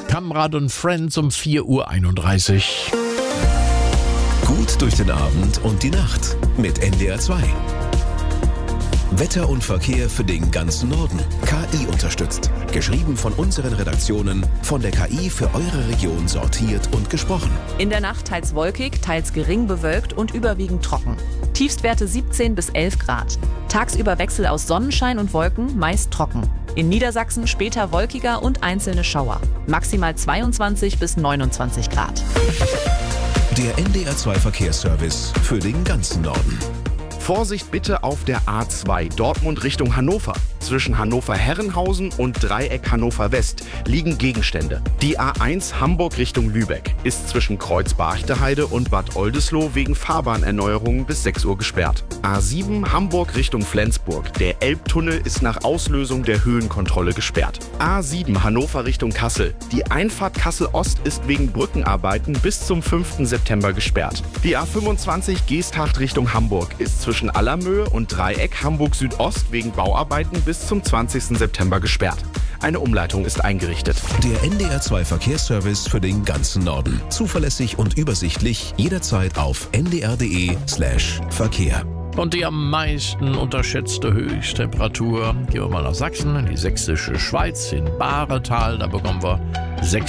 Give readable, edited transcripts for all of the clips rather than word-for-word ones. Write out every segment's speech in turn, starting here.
Kamrad und Friends um 4:31 Uhr. Gut durch den Abend und die Nacht mit NDR 2. Wetter und Verkehr für den ganzen Norden. KI unterstützt. Geschrieben von unseren Redaktionen, von der KI für eure Region sortiert und gesprochen. In der Nacht teils wolkig, teils gering bewölkt und überwiegend trocken. Tiefstwerte 17 bis 11 Grad. Tagsüber Wechsel aus Sonnenschein und Wolken, meist trocken. In Niedersachsen später wolkiger und einzelne Schauer. Maximal 22 bis 29 Grad. Der NDR 2 Verkehrsservice für den ganzen Norden. Vorsicht bitte auf der A2 Dortmund Richtung Hannover. Zwischen Hannover-Herrenhausen und Dreieck Hannover-West liegen Gegenstände. Die A1 Hamburg Richtung Lübeck ist zwischen Kreuz-Barchte-Heide und Bad Oldesloe wegen Fahrbahnerneuerungen bis 6 Uhr gesperrt. A7 Hamburg Richtung Flensburg. Der Elbtunnel ist nach Auslösung der Höhenkontrolle gesperrt. A7 Hannover Richtung Kassel. Die Einfahrt Kassel-Ost ist wegen Brückenarbeiten bis zum 5. September gesperrt. Die A25 Geesthacht Richtung Hamburg ist zwischen Allermöhe und Dreieck Hamburg Südost wegen Bauarbeiten bis zum 20. September gesperrt. Eine Umleitung ist eingerichtet. Der NDR 2 Verkehrsservice für den ganzen Norden. Zuverlässig und übersichtlich, jederzeit auf ndr.de/Verkehr. Und die am meisten unterschätzte Höchsttemperatur, gehen wir mal nach Sachsen, in die sächsische Schweiz, in Bahretal, da bekommen wir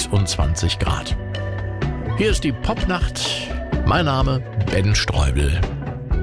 26 Grad. Hier ist die Popnacht. Mein Name Ben Streubel.